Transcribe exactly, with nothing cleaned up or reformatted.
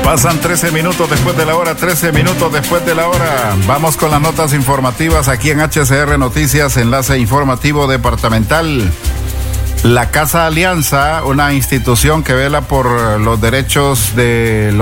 Pasan trece minutos después de la hora, trece minutos después de la hora. Vamos con las notas informativas aquí en H C R Noticias, enlace informativo departamental. La Casa Alianza, una institución que vela por los derechos de los